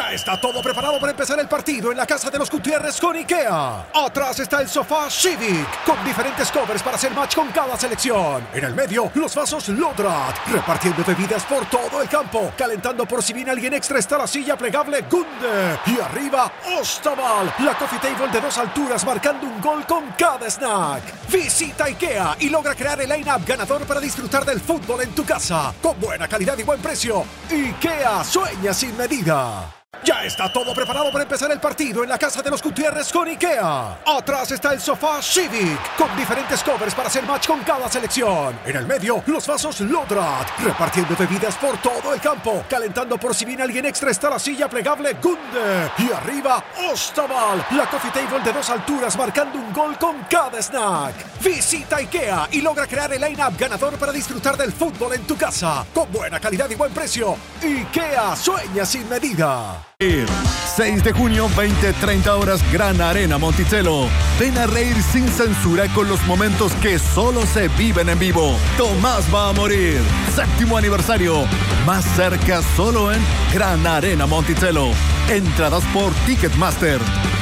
Ya está todo preparado para empezar el partido en la casa de los Gutiérrez con IKEA. Atrás está el sofá Civic, con diferentes covers para hacer match con cada selección. En el medio, los vasos Lodrat, repartiendo bebidas por todo el campo. Calentando por si viene alguien extra está la silla plegable Gunde. Y arriba, Ostaval, la coffee table de 2 alturas marcando un gol con cada snack. Visita IKEA y logra crear el line-up ganador para disfrutar del fútbol en tu casa. Con buena calidad y buen precio. IKEA sueña sin medida. Ya está todo preparado para empezar el partido en la casa de los Gutiérrez con IKEA. Atrás está el sofá Civic, con diferentes covers para hacer match con cada selección. En el medio, los vasos Lodrat, repartiendo bebidas por todo el campo. Calentando por si viene alguien extra está la silla plegable Gunde. Y arriba, Ostaval, la coffee table de 2 alturas marcando un gol con cada snack. Visita IKEA y logra crear el line-up ganador para disfrutar del fútbol en tu casa. Con buena calidad y buen precio. IKEA sueña sin medida. 6 de junio, 20:30 horas, Gran Arena Monticello. Ven a reír sin censura con los momentos que solo se viven en vivo. Tomás va a morir. 7º aniversario. Más cerca solo en Gran Arena Monticello. Entradas por Ticketmaster.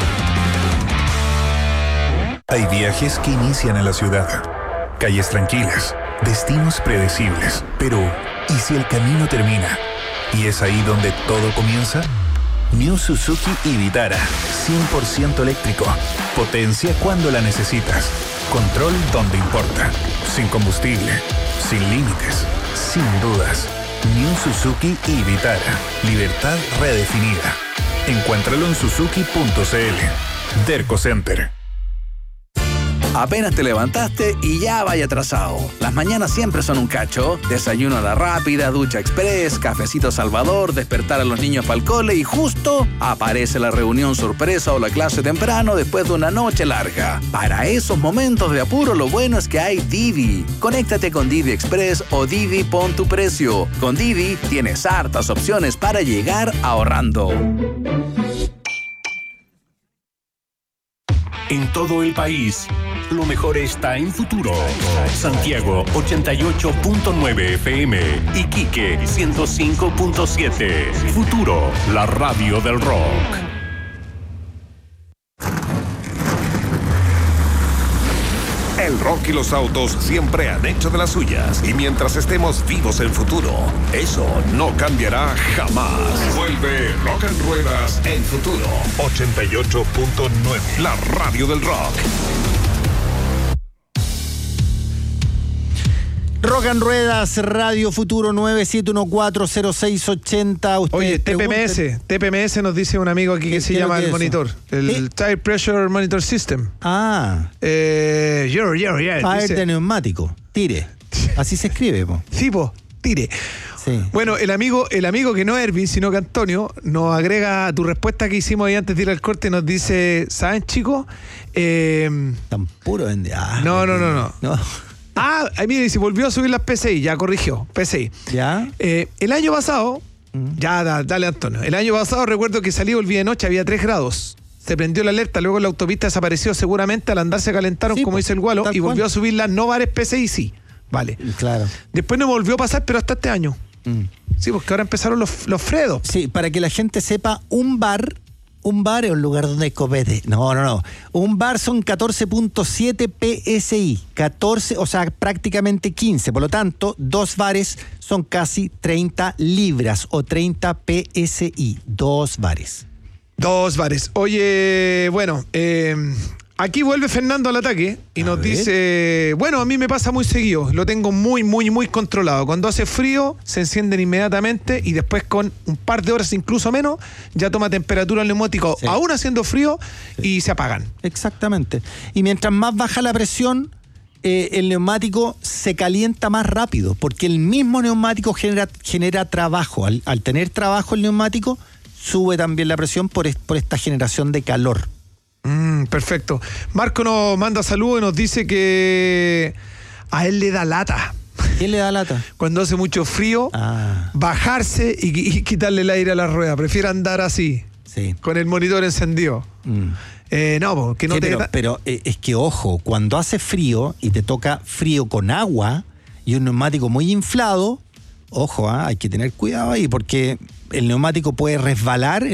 Hay viajes que inician en la ciudad. Calles tranquilas, destinos predecibles. Pero, ¿y si el camino termina? ¿Y es ahí donde todo comienza? New Suzuki Vitara, 100% eléctrico. Potencia cuando la necesitas. Control donde importa. Sin combustible, sin límites, sin dudas. New Suzuki Vitara. Libertad redefinida. Encuéntralo en suzuki.cl. Derco Center. Apenas te levantaste y ya vaya atrasado. Las mañanas siempre son un cacho. Desayuno a la rápida, ducha express, cafecito Salvador, despertar a los niños para el cole y justo aparece la reunión sorpresa o la clase temprano después de una noche larga. Para esos momentos de apuro, lo bueno es que hay Didi. Conéctate con Didi Express o Didi Pon tu Precio. Con Didi tienes hartas opciones para llegar ahorrando. En todo el país, lo mejor está en Futuro. Santiago 88.9 FM, Iquique 105.7. Futuro, la radio del rock. El rock y los autos siempre han hecho de las suyas. Y mientras estemos vivos en Futuro, eso no cambiará jamás. Vuelve Rock en Ruedas en Futuro 88.9. La radio del rock. Rock en Ruedas, Radio Futuro 97140680. Oye, TPMS nos dice un amigo aquí que se llama el monitor. El Tire Pressure Monitor System. Tire dice, de neumático. Tire. Así se escribe, po. Sí, po, tire. Sí. Bueno, el amigo que no es Ervin, sino que Antonio, nos agrega tu respuesta que hicimos ahí antes de ir al corte. Nos dice, ¿saben, chicos? Tan puro vende. No. Mire, dice, volvió a subir las PCI, ya corrigió, PCI. ¿Ya? El año pasado, dale Antonio, el año pasado recuerdo que salí, volví de noche, había 3 grados. Se prendió la alerta, luego la autopista desapareció seguramente, al andar se calentaron, como dice el Gualo, y volvió a subir las no bares PCI, sí. Vale. Claro. Después no volvió a pasar, pero hasta este año. Sí, porque ahora empezaron los fredos. Sí, para que la gente sepa, un bar es un lugar donde hay copete. No. Un bar son 14.7 PSI. 14, o sea, prácticamente 15. Por lo tanto, 2 bares son casi 30 libras o 30 PSI. 2 bares. 2 bares. Oye, bueno, aquí vuelve Fernando al ataque y nos dice, bueno, a mí me pasa muy seguido, lo tengo muy controlado. Cuando hace frío se encienden inmediatamente y después con un par de horas, incluso menos, ya toma temperatura el neumático, aún haciendo frío, y se apagan. Exactamente. Y mientras más baja la presión, el neumático se calienta más rápido, porque el mismo neumático genera trabajo. Al tener trabajo el neumático, sube también la presión por esta generación de calor. Perfecto. Marco nos manda saludos y nos dice que a él le da lata. ¿Qué le da lata? Cuando hace mucho frío, bajarse y quitarle el aire a la rueda. Prefiere andar así, con el monitor encendido. No, que no pero es que, ojo, cuando hace frío y te toca frío con agua y un neumático muy inflado, ojo, hay que tener cuidado ahí, porque el neumático puede resbalar